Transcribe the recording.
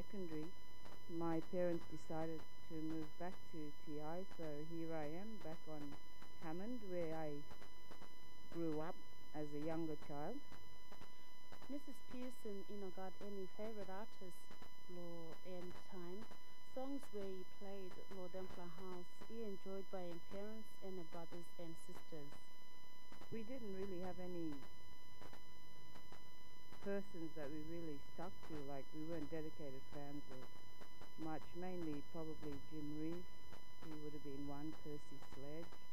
secondary, my parents decided to move back to TI, so here I am back on Hammond, where I grew up as a younger child. Mrs. Pearson, got any favorite artists, lo, and time? Songs where he played Lord Dempler House, he enjoyed by his parents and his brothers and sisters. We didn't really have any persons that we really stuck to, like we weren't dedicated fans of much, mainly probably Jim Reeves. He would have been one, Percy Sledge.